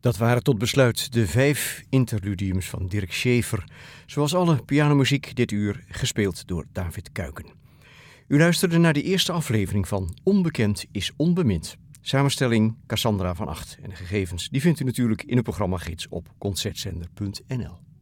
Dat waren tot besluit de 5 interludiums van Dirk Schaefer, zoals alle pianomuziek dit uur gespeeld door David Kuiken. U luisterde naar de eerste aflevering van Onbekend is onbemind. Samenstelling Cassandra van Acht en de gegevens die vindt u natuurlijk in de programmagids op concertzender.nl.